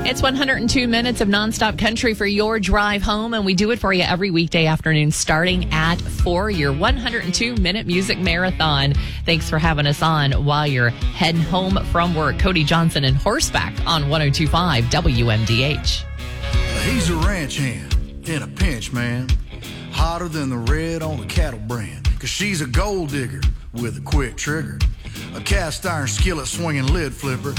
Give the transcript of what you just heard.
It's 102 minutes of nonstop country for your drive home, and we do it for you every weekday afternoon starting at 4, your 102-minute music marathon. Thanks for having us on while you're heading home from work. Cody Johnson and Horseback on 102.5 WMDH. He's a ranch hand in a pinch, man. Hotter than the red on a cattle brand. 'Cause she's a gold digger with a quick trigger. A cast iron skillet swinging lid flipper.